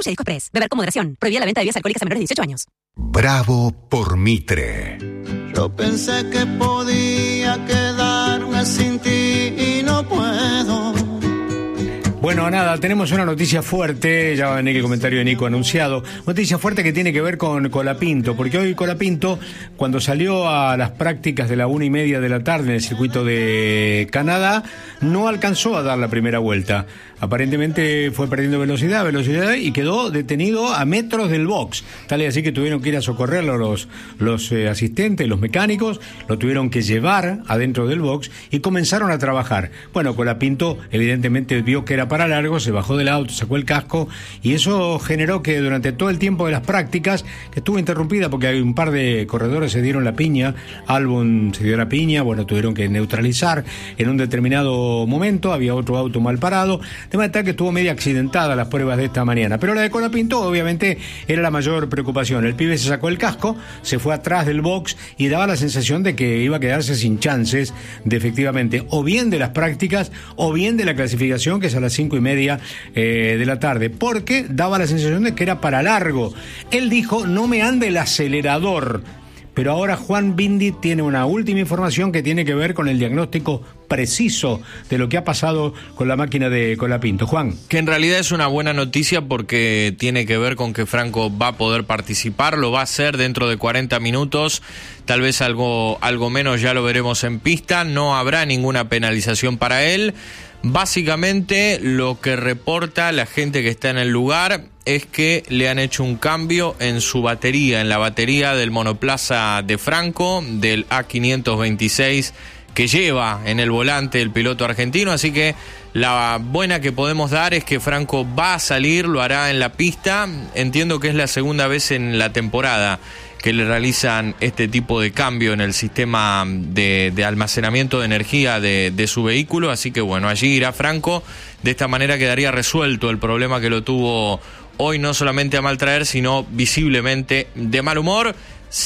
Excluye Disco Express. Beber con moderación. Prohibida la venta de bebidas alcohólicas a menores de 18 años. Bravo por Mitre. Yo pensé que podía quedarme sin ti y no puedo. Bueno, nada, tenemos una noticia fuerte, ya va a venir el comentario de Nico anunciado, noticia fuerte que tiene que ver con Colapinto, porque hoy Colapinto, cuando salió a las prácticas de la 1:30 de la tarde en el circuito de Canadá, no alcanzó a dar la primera vuelta. Aparentemente fue perdiendo velocidad y quedó detenido a metros del box. Tal es así que tuvieron que ir a socorrerlo los asistentes, los mecánicos, lo tuvieron que llevar adentro del box y comenzaron a trabajar. Bueno, Colapinto evidentemente vio que era para largo, se bajó del auto, sacó el casco y eso generó que durante todo el tiempo de las prácticas, que estuvo interrumpida porque hay un par de corredores se dieron la piña, Albon se dio la piña, bueno, tuvieron que neutralizar en un determinado momento, había otro auto mal parado, de manera que estuvo media accidentada las pruebas de esta mañana, pero la de Colapinto obviamente era la mayor preocupación. El pibe se sacó el casco, se fue atrás del box y daba la sensación de que iba a quedarse sin chances de efectivamente o bien de las prácticas o bien de la clasificación, que es a las 5:30 de la tarde, porque daba la sensación de que era para largo. Él dijo, no me ande el acelerador. Pero ahora Juan Bindi tiene una última información que tiene que ver con el diagnóstico preciso de lo que ha pasado con la máquina de Colapinto. Juan. Que en realidad es una buena noticia porque tiene que ver con que Franco va a poder participar, lo va a hacer dentro de 40 minutos, tal vez algo menos, ya lo veremos en pista, no habrá ninguna penalización para él. Básicamente lo que reporta la gente que está en el lugar es que le han hecho un cambio en su batería, en la batería del monoplaza de Franco, del A526 que lleva en el volante el piloto argentino, así que la buena que podemos dar es que Franco va a salir, lo hará en la pista. Entiendo que es la segunda vez en la temporada que le realizan este tipo de cambio en el sistema de almacenamiento de energía de su vehículo, así que bueno, allí irá Franco. De esta manera quedaría resuelto el problema que lo tuvo hoy, no solamente a mal traer, sino visiblemente de mal humor.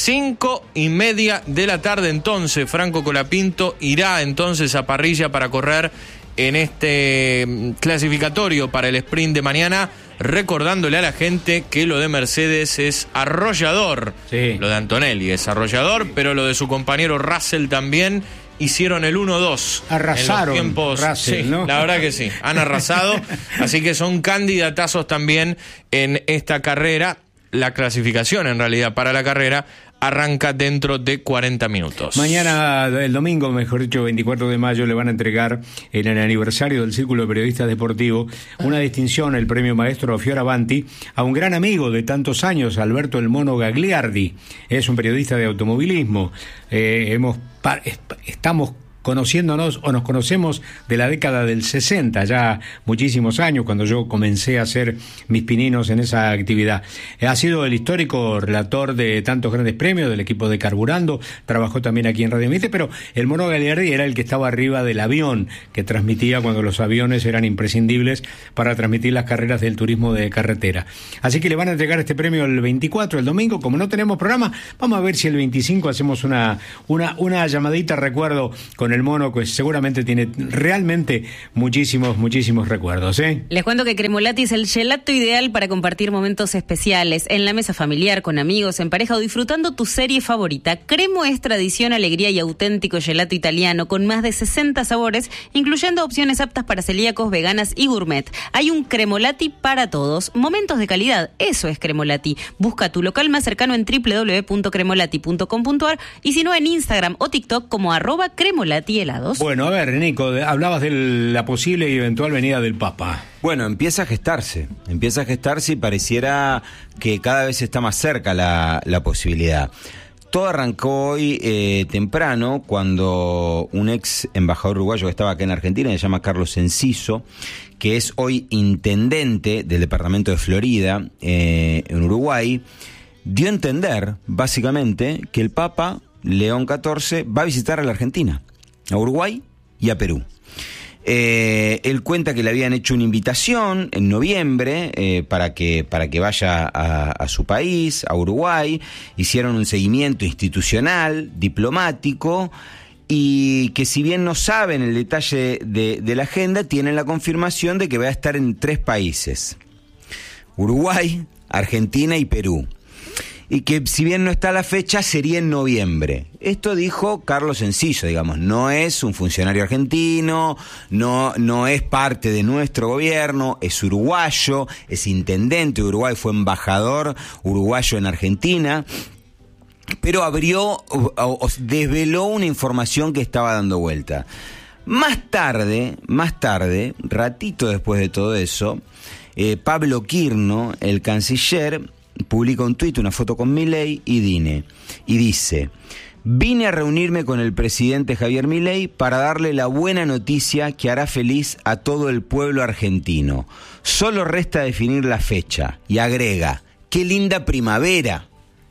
5:30 de la tarde entonces, Franco Colapinto irá entonces a parrilla para correr en este clasificatorio para el sprint de mañana, recordándole a la gente que lo de Mercedes es arrollador. Sí. Lo de Antonelli es arrollador, pero lo de su compañero Russell también. Hicieron el 1-2. Arrasaron en los tiempos, Russell, sí, ¿no? La verdad que sí, han arrasado. Así que son candidatazos también en esta carrera. La clasificación, en realidad, para la carrera arranca dentro de 40 minutos. Mañana, el domingo, mejor dicho, 24 de mayo, le van a entregar en el aniversario del Círculo de Periodistas Deportivos una distinción, el premio Maestro Fioravanti, a un gran amigo de tantos años, Alberto El Mono Gagliardi. Es un periodista de automovilismo. Estamos conociéndonos o nos conocemos de la década del 60, ya muchísimos años, cuando yo comencé a hacer mis pininos en esa actividad. Ha sido el histórico relator de tantos grandes premios del equipo de Carburando, trabajó también aquí en Radio Mitre, pero el Mono Gagliardi era el que estaba arriba del avión, que transmitía cuando los aviones eran imprescindibles para transmitir las carreras del turismo de carretera. Así que le van a entregar este premio el 24, el domingo. Como no tenemos programa, vamos a ver si el 25 hacemos una llamadita recuerdo con el Mono, que seguramente tiene realmente muchísimos recuerdos, ¿eh? Les cuento que Cremolati es el gelato ideal para compartir momentos especiales, en la mesa familiar, con amigos, en pareja o disfrutando tu serie favorita. Cremo es tradición, alegría y auténtico gelato italiano con más de 60 sabores, incluyendo opciones aptas para celíacos, veganas y gourmet. Hay un Cremolati para todos. Momentos de calidad, eso es Cremolati. Busca tu local más cercano en www.cremolati.com.ar y si no en Instagram o TikTok como @Cremolati helados. Bueno, a ver, Nico, hablabas de la posible y eventual venida del Papa. Bueno, empieza a gestarse y pareciera que cada vez está más cerca la posibilidad. Todo arrancó hoy temprano cuando un ex embajador uruguayo que estaba acá en Argentina, se llama Carlos Enciso, que es hoy intendente del departamento de Florida, en Uruguay, dio a entender, básicamente, que el Papa León XIV va a visitar a la Argentina, a Uruguay y a Perú. Él cuenta que le habían hecho una invitación en noviembre para que vaya a su país, a Uruguay. Hicieron un seguimiento institucional, diplomático, y que si bien no saben el detalle de la agenda, tienen la confirmación de que va a estar en 3 países. Uruguay, Argentina y Perú. Y que si bien no está la fecha, sería en noviembre. Esto dijo Carlos Enciso, digamos, no es un funcionario argentino, no es parte de nuestro gobierno, es uruguayo, es intendente de Uruguay, fue embajador uruguayo en Argentina, pero desveló una información que estaba dando vuelta. Más tarde, ratito después de todo eso, Pablo Quirno, el canciller, publica un tuit, una foto con Milei y dice: vine a reunirme con el presidente Javier Milei para darle la buena noticia que hará feliz a todo el pueblo argentino. Solo resta definir la fecha. Y agrega: qué linda primavera,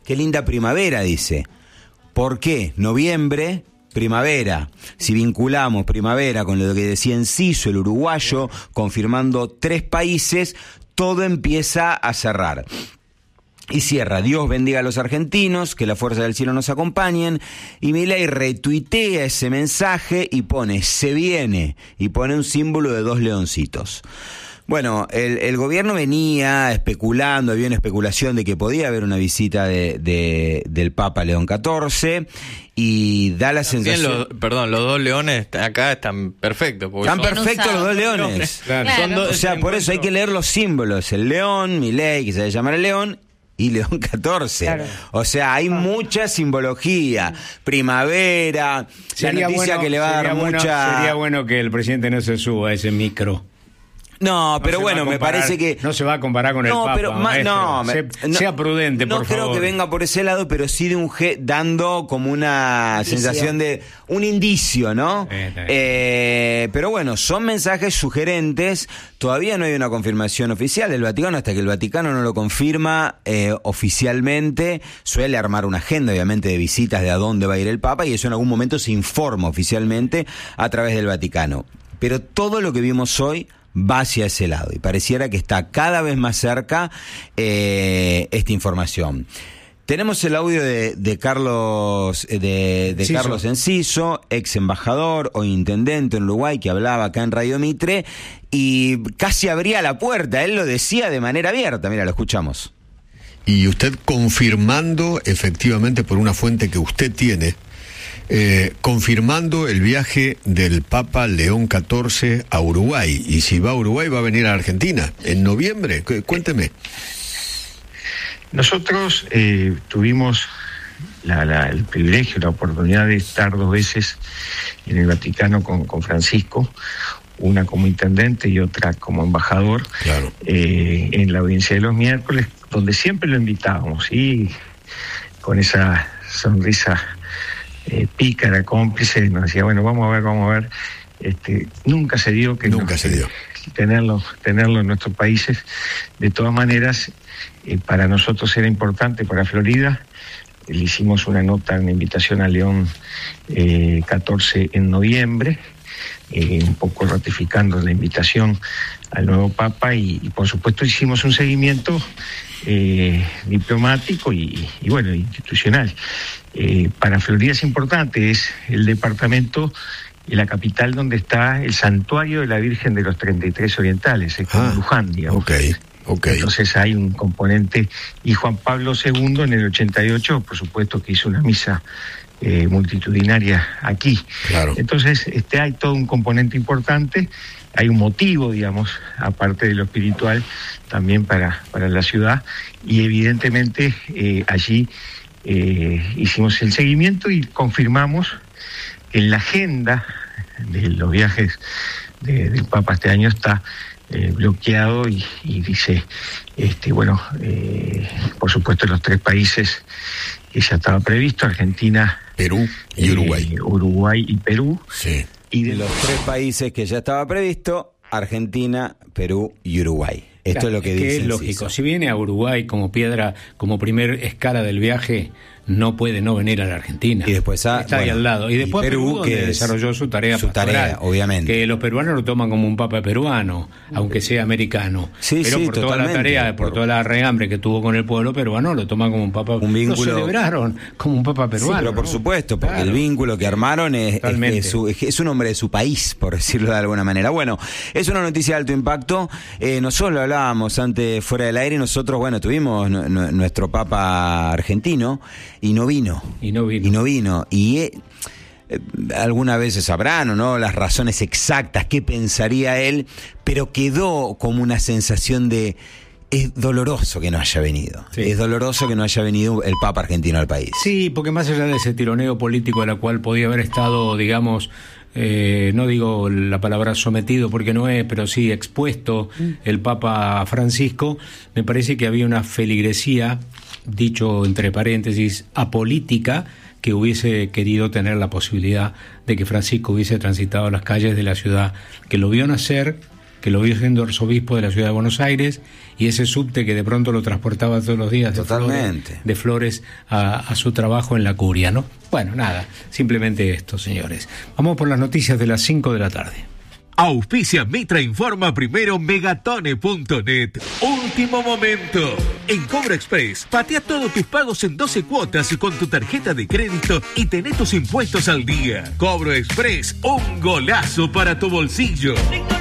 dice. ¿Por qué? Noviembre, primavera. Si vinculamos primavera con lo que decía Enciso, el uruguayo, confirmando 3 países, todo empieza a cerrar. Y cierra: Dios bendiga a los argentinos, que la fuerza del cielo nos acompañen. Y Milei retuitea ese mensaje y pone: se viene, y pone un símbolo de 2 leoncitos. Bueno, el gobierno venía especulando, había una especulación de que podía haber una visita del Papa León XIV, y da la sensación... Los 2 leones acá están perfectos. Están perfectos los 2 leones. Claro. O sea, por eso hay que leer los símbolos. El león, Milei, que se debe llamar el león, y León XIV. Claro. O sea, hay mucha simbología. Primavera, la noticia que le va a dar mucha... Sería bueno que el presidente no se suba a ese micro. No, pero bueno, me parece que... No se va a comparar con el Papa, pero sea prudente, por favor. No creo que venga por ese lado, pero sí de dando como una sensación de... un indicio, ¿no? Pero bueno, son mensajes sugerentes. Todavía no hay una confirmación oficial del Vaticano. Hasta que el Vaticano no lo confirma oficialmente, suele armar una agenda, obviamente, de visitas de a dónde va a ir el Papa, y eso en algún momento se informa oficialmente a través del Vaticano. Pero todo lo que vimos hoy va hacia ese lado, y pareciera que está cada vez más cerca esta información. Tenemos el audio de Carlos Carlos Enciso, ex embajador o intendente en Uruguay, que hablaba acá en Radio Mitre, y casi abría la puerta. Él lo decía de manera abierta. Mira, lo escuchamos. Y usted confirmando efectivamente por una fuente que usted tiene, confirmando el viaje del Papa León XIV a Uruguay. Y si va a Uruguay, va a venir a Argentina en noviembre. Cuénteme. Nosotros tuvimos el privilegio, la oportunidad de estar 2 veces en el Vaticano con Francisco, una como intendente y otra como embajador, claro. En la audiencia de los miércoles, donde siempre lo invitábamos, y con esa sonrisa pícara, cómplice, nos decía, bueno, vamos a ver. Nunca se dio tenerlo en nuestros países. De todas maneras, para nosotros era importante, para Florida. Le hicimos una invitación a León XIV en noviembre, un poco ratificando la invitación al nuevo Papa, y por supuesto hicimos un seguimiento diplomático y bueno, institucional. Para Florida es importante, es el departamento y la capital donde está el santuario de la Virgen de los 33 Orientales, es como Luján, digamos. Okay. Entonces hay un componente, y Juan Pablo II en el 88, por supuesto que hizo una misa multitudinaria aquí. Claro. Entonces hay todo un componente importante, hay un motivo, digamos, aparte de lo espiritual, también para la ciudad, y evidentemente allí hicimos el seguimiento y confirmamos que en la agenda de los viajes del Papa este año está bloqueado, y dice, por supuesto los 3 países que ya estaba previsto: Argentina, Perú y Uruguay. Uruguay y Perú. Sí. Y de los 3 países que ya estaba previsto, Argentina, Perú y Uruguay. Esto es lo que dice. Es lógico. Si viene a Uruguay como piedra, como primer escala del viaje, no puede no venir a la Argentina. Y después está ahí al lado. Y después Perú, donde que desarrolló su tarea pastoral, obviamente. Que los peruanos lo toman como un papa peruano, aunque sea americano. Sí, pero sí, por toda la tarea, por toda la regambre que tuvo con el pueblo peruano, lo toman como un papa. Un vínculo. Lo celebraron como un papa peruano. Sí, pero por supuesto, porque el vínculo que armaron es un hombre de su país, por decirlo de alguna manera. Bueno, es una noticia de alto impacto. Nosotros lo hablábamos antes fuera del aire y nosotros, bueno, tuvimos nuestro papa argentino y no vino. Y algunas veces sabrán o no las razones exactas, qué pensaría él, pero quedó como una sensación de... Es doloroso que no haya venido. Sí. Es doloroso que no haya venido el Papa argentino al país. Sí, porque más allá de ese tironeo político a la cual podía haber estado, digamos, no digo la palabra sometido porque no es, pero sí expuesto el Papa Francisco, me parece que había una feligresía, dicho entre paréntesis, apolítica, que hubiese querido tener la posibilidad de que Francisco hubiese transitado las calles de la ciudad, que lo vio nacer, que lo vio siendo arzobispo de la ciudad de Buenos Aires, y ese subte que de pronto lo transportaba todos los días de flores a su trabajo en la curia, ¿no? Bueno, nada, simplemente esto, señores. Vamos por las noticias de las 5 de la tarde. Auspicia Mitra Informa primero Megatone.net. Último momento. En Cobro Express, patea todos tus pagos en 12 cuotas con tu tarjeta de crédito y tené tus impuestos al día. Cobro Express, un golazo para tu bolsillo.